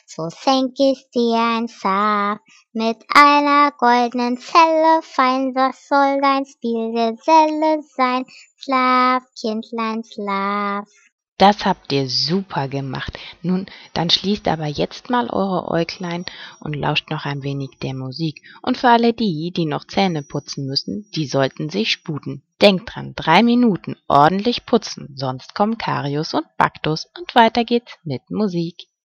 so schenk ich dir ein Schaf mit einer goldenen Zelle fein, was soll dein Spielgeselle sein? Schlaf, Kindlein, schlaf. Das habt ihr super gemacht. Nun, dann schließt aber jetzt mal eure Äuglein und lauscht noch ein wenig der Musik. Und für alle die, die noch Zähne putzen müssen, die sollten sich sputen. Denkt dran, 3 Minuten ordentlich putzen, sonst kommen Karius und Baktus und weiter geht's mit Musik.